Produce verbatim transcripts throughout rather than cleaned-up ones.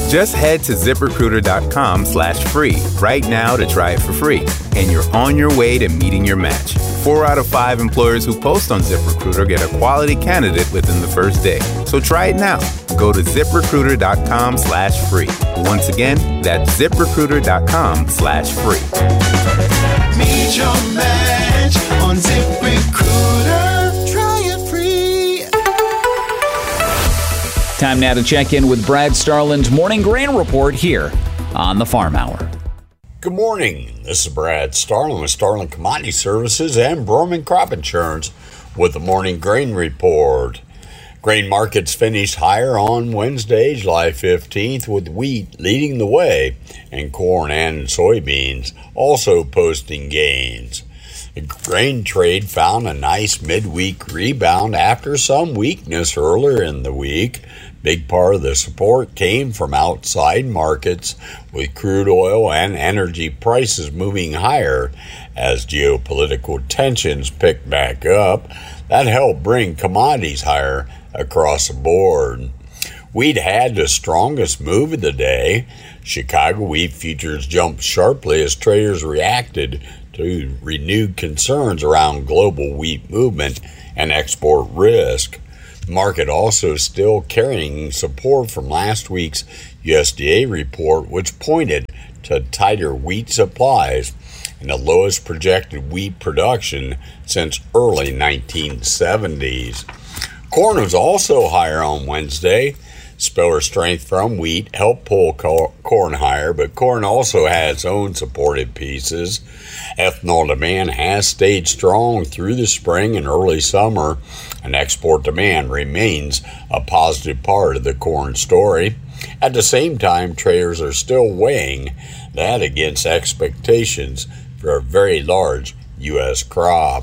Just head to ZipRecruiter.com slash free right now to try it for free. And you're on your way to meeting your match. Four out of five employers who post on ZipRecruiter get a quality candidate within the first day. So try it now. Go to ZipRecruiter.com slash free. Once again, that's ZipRecruiter.com slash free. Meet your match on ZipRecruiter. Try it free. Time now to check in with Brad Starland's Morning Grain Report here on the Farm Hour. Good morning. This is Brad Starland with Starland Commodity Services and Broman Crop Insurance with the Morning Grain Report. Grain markets finished higher on Wednesday, July fifteenth, with wheat leading the way and corn and soybeans also posting gains. The grain trade found a nice midweek rebound after some weakness earlier in the week. Big part of the support came from outside markets, with crude oil and energy prices moving higher as geopolitical tensions picked back up. That helped bring commodities higher across the board. Wheat had the strongest move of the day. Chicago wheat futures jumped sharply as traders reacted to renewed concerns around global wheat movement and export risk. The market also still carrying support from last week's U S D A report, which pointed to tighter wheat supplies and the lowest projected wheat production since early nineteen seventies. Corn was also higher on Wednesday. Spiller strength from wheat helped pull corn higher, but corn also had its own supported pieces. Ethanol demand has stayed strong through the spring and early summer, and export demand remains a positive part of the corn story. At the same time, traders are still weighing that against expectations for a very large U S crop.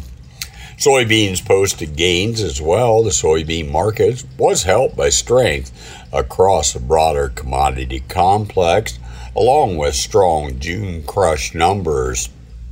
Soybeans posted gains as well. The soybean market was helped by strength across the broader commodity complex, along with strong June crush numbers.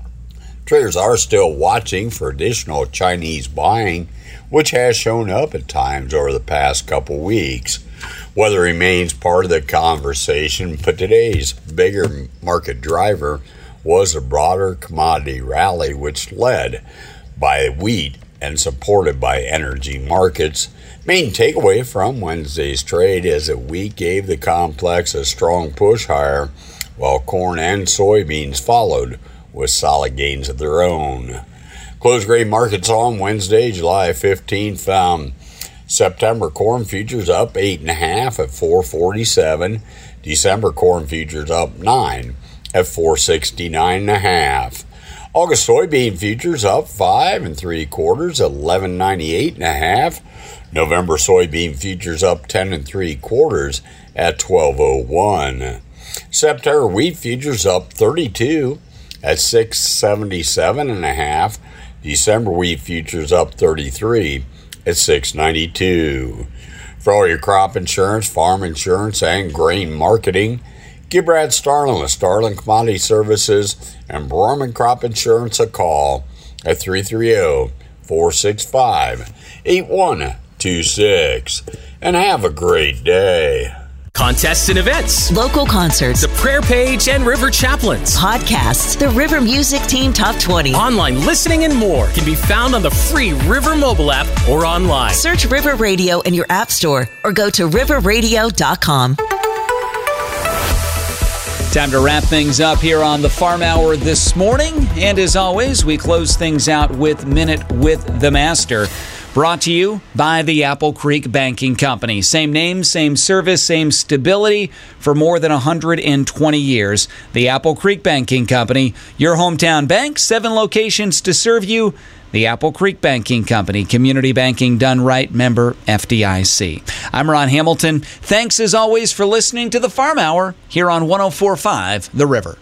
Traders are still watching for additional Chinese buying, which has shown up at times over the past couple weeks. Weather remains part of the conversation, but today's bigger market driver was a broader commodity rally, which led by wheat and supported by energy markets. Main takeaway from Wednesday's trade is that wheat gave the complex a strong push higher, while corn and soybeans followed with solid gains of their own. Closed grain markets on Wednesday, July fifteenth, found September corn futures up eight and a half at four forty-seven. December corn futures up nine at four sixty-nine and a half. August soybean futures up five and three quarters at eleven ninety-eight and a half. November soybean futures up ten and three quarters at twelve oh one. September wheat futures up thirty-two at six seventy-seven and a half. December wheat futures up thirty-three at six ninety-two. For all your crop insurance, farm insurance, and grain marketing, give Brad Starland with Starland Commodity Services and Broman Crop Insurance a call at three three zero, four six five, eight one two six. And have a great day. Contests and events, local concerts, the prayer page and River Chaplains, podcasts, the River Music Team Top twenty, online listening, and more can be found on the free River mobile app or online. Search River Radio in your app store or go to river radio dot com. Time to wrap things up here on the Farm Hour this morning. And as always, we close things out with Minute with the Master. Brought to you by the Apple Creek Banking Company. Same name, same service, same stability for more than one hundred twenty years. The Apple Creek Banking Company, your hometown bank, seven locations to serve you. The Apple Creek Banking Company, community banking done right, member F D I C. I'm Ron Hamilton. Thanks as always for listening to the Farm Hour here on one oh four point five The River.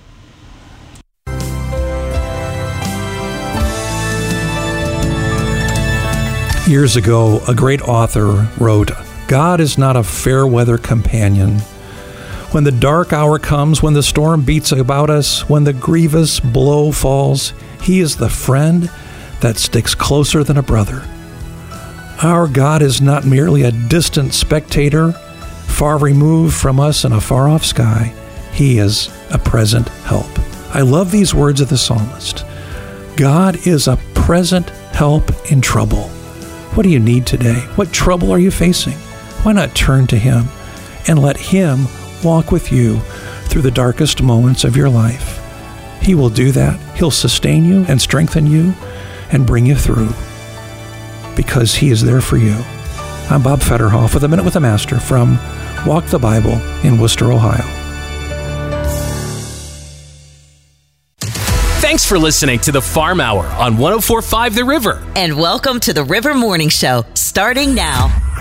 Years ago, a great author wrote, "God is not a fair weather companion. When the dark hour comes, when the storm beats about us, when the grievous blow falls, he is the friend that sticks closer than a brother." Our God is not merely a distant spectator, far removed from us in a far-off sky, he is a present help. I love these words of the psalmist. God is a present help in trouble. What do you need today? What trouble are you facing? Why not turn to him and let him walk with you through the darkest moments of your life? He will do that. He'll sustain you and strengthen you and bring you through because he is there for you. I'm Bob Fetterhoff with A Minute with the Master from Walk the Bible in Worcester, Ohio. Thanks for listening to the Farm Hour on one oh four point five The River. And welcome to the River Morning Show, starting now.